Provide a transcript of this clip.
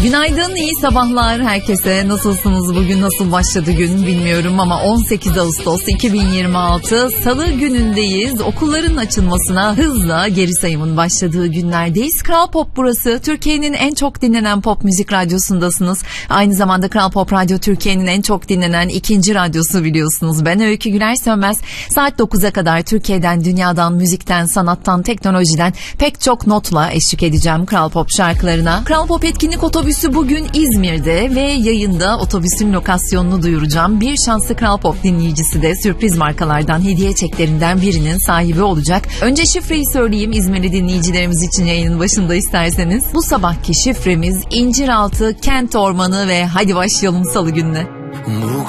Günaydın, iyi sabahlar herkese. Nasılsınız? Bugün nasıl başladı gün bilmiyorum ama 18 Ağustos 2026 Salı günündeyiz. Okulların açılmasına hızla geri sayımın başladığı günlerdeyiz. Kral Pop burası. Türkiye'nin en çok dinlenen pop müzik radyosundasınız. Aynı zamanda Kral Pop Radyo Türkiye'nin en çok dinlenen ikinci radyosu biliyorsunuz. Ben Öykü Güler Sönmez. Saat 9'a kadar Türkiye'den, dünyadan, müzikten, sanattan, teknolojiden pek çok notla eşlik edeceğim Kral Pop şarkılarına. Kral Pop etkinlik otobüsü bugün İzmir'de ve yayında otobüsün lokasyonunu duyuracağım. Bir şanslı Kral Pop dinleyicisi de sürpriz markalardan hediye çeklerinden birinin sahibi olacak. Önce şifreyi söyleyeyim İzmirli dinleyicilerimiz için yayının başında isterseniz. Bu sabahki şifremiz İnciraltı, Kent Ormanı ve hadi başlayalım Salı gününe. Bu